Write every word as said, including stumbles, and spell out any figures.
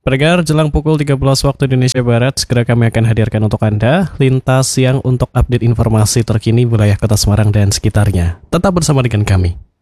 Pendengar, jelang pukul tiga belas waktu Indonesia Barat, segera kami akan hadirkan untuk Anda Lintas Siang untuk update informasi terkini wilayah Kota Semarang dan sekitarnya. Tetap bersama dengan kami.